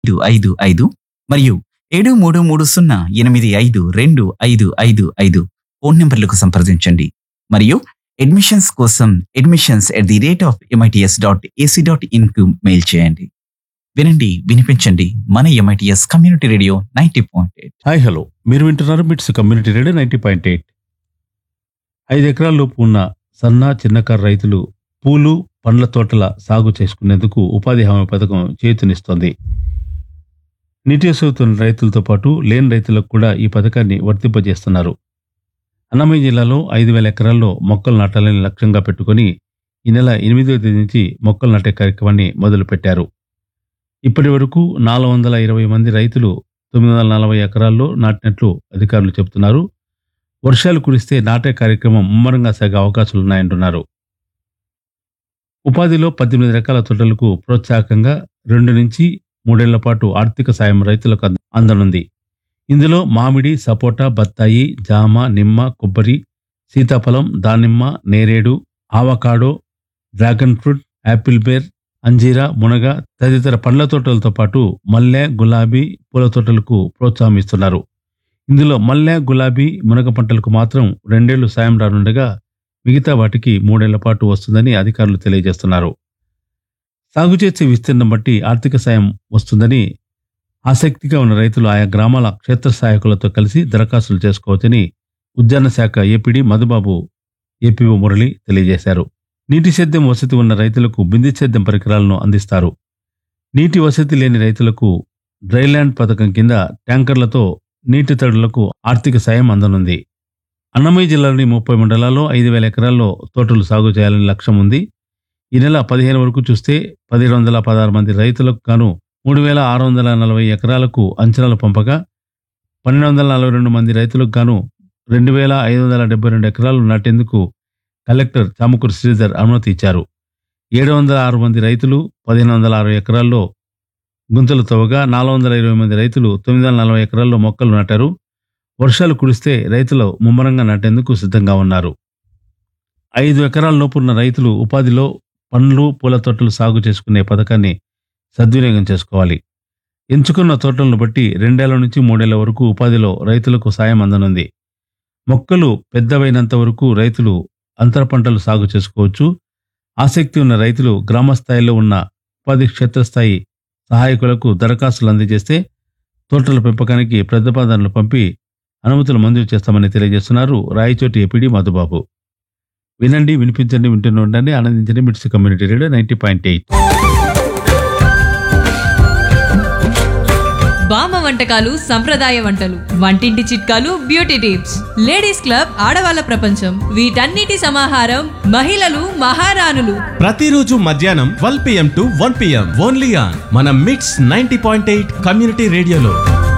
555 మరియు 7330852555 ఫోన్ నంబర్లకు సంప్రదించండి. మరియు అడ్మిషన్స్ కోసం admissions@MITS.ac.in కు మెయిల్ చేయండి. వినండి, వినిపించండి, మన MITS community radio 90.8. Hi hello, మీరు వింటున్నారు మిట్స్ కమ్యూనిటీ రేడియో 90.8. 5 ఎకరాల లోపు ఉన్న సన్న చిన్నకారు రైతులు పూలు పండ్ల తోటల సాగు చేసుకునేందుకు ఉపాధి హామీ పథకం చేయూతనిస్తోంది. నీటి వసతున్న రైతులతో పాటు లేని రైతులకు కూడా ఈ పథకాన్ని వర్తింపజేస్తున్నారు. అన్నమయ్య జిల్లాలో 5,000 ఎకరాల్లో మొక్కలు నాటాలని లక్ష్యంగా పెట్టుకుని ఈ నెల 8వ తేదీ నుంచి మొక్కలు నాటే కార్యక్రమాన్ని మొదలుపెట్టారు. ఇప్పటి వరకు 420 మంది రైతులు 940 ఎకరాల్లో నాటినట్లు అధికారులు చెబుతున్నారు. వర్షాలు కురిస్తే నాటే కార్యక్రమం ముమ్మరంగా సాగే అవకాశాలున్నాయంటున్నారు. ఉపాధిలో 18 రకాల తోటలకు ప్రోత్సాహకంగా 2 నుంచి 3 ఏళ్ల పాటు ఆర్థిక సాయం రైతులకు అందనుంది. ఇందులో మామిడి, సపోటా, బత్తాయి, జామ, నిమ్మ, కొబ్బరి, సీతాఫలం, దానిమ్మ, నేరేడు, avocado, dragon fruit, Apple bear, అంజీరా, మునగ తదితర పండ్ల తోటలతో పాటు మల్లె, గులాబీ పూల తోటలకు ప్రోత్సాహం ఇస్తున్నారు. ఇందులో మల్లె, గులాబీ, మునగ పంటలకు మాత్రం 2 ఏళ్లు సాయం రానుండగా మిగతా వాటికి 3 ఏళ్ల పాటు వస్తుందని అధికారులు తెలియజేస్తున్నారు. సాగు చేసే విస్తీర్ణం బట్టి ఆర్థిక సాయం వస్తుందని ఆసక్తిగా ఉన్న రైతులు ఆయా గ్రామాల క్షేత్ర సహాయకులతో కలిసి దరఖాస్తులు చేసుకోవచ్చని ఉద్యాన శాఖ ఏపీడీ మధుబాబు ఏపీఓ మురళి తెలియజేశారు. నీటి సేద్యం వసతి ఉన్న రైతులకు బిందు సేద్యం పరికరాలను అందిస్తారు. నీటి వసతి లేని రైతులకు డ్రైల్యాండ్ పథకం కింద ట్యాంకర్లతో నీటి తడులకు ఆర్థిక సాయం అందనుంది. అన్నమయ్య జిల్లాలోని 30 మండలాల్లో 5,000 ఎకరాల్లో తోటలు సాగు చేయాలని లక్ష్యం ఉంది. ఈ నెల 15 వరకు చూస్తే 1,116 మంది రైతులకు గాను 3,640 ఎకరాలకు అంచనాలు పంపగా 1,242 మంది రైతులకు గాను 2,572 ఎకరాలు నాటేందుకు కలెక్టర్ చామకూరు శ్రీధర్ అనుమతి ఇచ్చారు. 706 మంది రైతులు 1,506 ఎకరాల్లో గుంతలు తవ్వగా 420 మంది రైతులు 940 ఎకరాల్లో మొక్కలు నాటారు. వర్షాలు కురిస్తే రైతులు ముమ్మరంగా నాటేందుకు సిద్ధంగా ఉన్నారు. 5 ఎకరాల లోపున్న రైతులు ఉపాధిలో పండ్లు పూల తోటలు సాగు చేసుకునే పథకాన్ని సద్వినియోగం చేసుకోవాలి. ఎంచుకున్న తోటలను బట్టి 2 ఏళ్ల నుంచి 3 ఏళ్ల వరకు ఉపాధిలో రైతులకు సాయం అందనుంది. మొక్కలు పెద్దవైనంత వరకు రైతులు అంతర పంటలు సాగు చేసుకోవచ్చు. ఆసక్తి ఉన్న రైతులు గ్రామ స్థాయిలో ఉన్న ఉపాధి క్షేత్రస్థాయి సహాయకులకు దరఖాస్తులు అందజేస్తే తోటల పెంపకానికి ప్రతిపాదనలు పంపి అనుమతులు మంజూరు చేస్తామని తెలియజేస్తున్నారు రాయచోటి ఏపీడీ మధుబాబు. వినండి, వినిపించండి, వింటూనే ఉండండి, ఆనందించండి. మిట్స్ కమ్యూనిటీ రేడియో 90.8. బామ్మ వంటకాలు, సంప్రదాయ వంటలు, వంటింటి చిట్కాలు, బ్యూటీ టిప్స్, లేడీస్ క్లబ్, ఆడవాళ్ళ ప్రపంచం, వీటన్నిటి సమాహారం మహిళలు మహారాణులు. ప్రతిరోజు మధ్యాహ్నం 12 PM to 1 PM only on మన మిట్స్ 90.8 కమ్యూనిటీ రేడియోలో.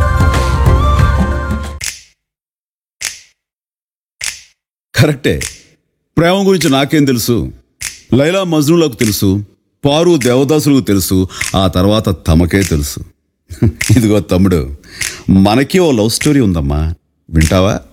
కరెక్టే. ప్రేమ గురించి నాకేం తెలుసు? లైలా మజ్నూలకు తెలుసు, పారు దేవదాసులకు తెలుసు, ఆ తర్వాత తమకే తెలుసు. ఇదిగో తమ్ముడు, మనకి ఓ లవ్ స్టోరీ ఉందమ్మా, వింటావా?